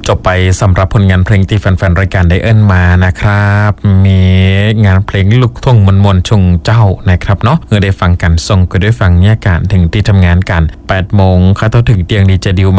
จบไปสำหรับผลงานเพลงที่แฟนๆรายการได้เอิ้นมานะครับมีงานเพลงลูกทุ่งมนชงเจ้านะครับเนาะได้ฟังกันส่งก็ได้ฟังเนี่ยการถึงที่ทำงานกัน8 โมงเข้าถึงเตียงดีเจดิว